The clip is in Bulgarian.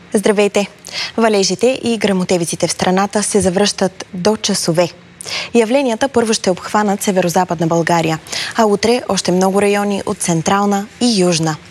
Здравейте! Валежите и гръмотевиците в страната се завръщат до часове. Явленията първо ще обхванат северозападна България, а утре още много райони от Централна и Южна.